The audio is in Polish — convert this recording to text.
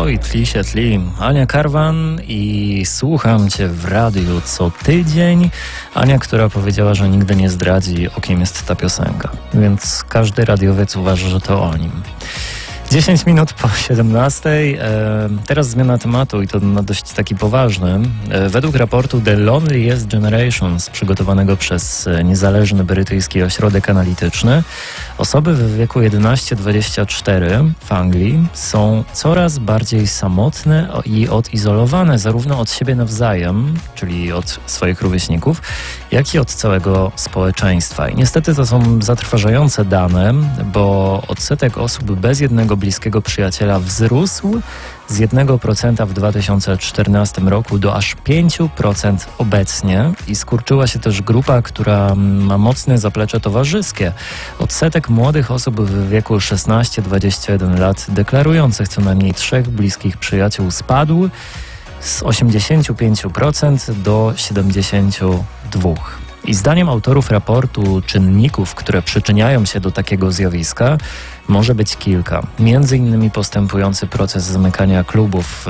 Oj, tli się tli. Ania Karwan i słucham Cię w radiu co tydzień. Ania, która powiedziała, że nigdy nie zdradzi, o kim jest ta piosenka. Więc każdy radiowiec uważa, że to o nim. 10 minut po 17. Teraz zmiana tematu i to na dość taki poważny. Według raportu The Loneliest Generations przygotowanego przez niezależny brytyjski ośrodek analityczny, osoby w wieku 11-24 w Anglii są coraz bardziej samotne i odizolowane zarówno od siebie nawzajem, czyli od swoich rówieśników, jak i od całego społeczeństwa. I niestety to są zatrważające dane, bo odsetek osób bez jednego bliskiego przyjaciela wzrósł z 1% w 2014 roku do aż 5% obecnie i skurczyła się też grupa, która ma mocne zaplecze towarzyskie. Odsetek młodych osób w wieku 16-21 lat deklarujących co najmniej 3 bliskich przyjaciół spadł z 85% do 72%. I zdaniem autorów raportu czynników, które przyczyniają się do takiego zjawiska, może być kilka. Między innymi postępujący proces zamykania klubów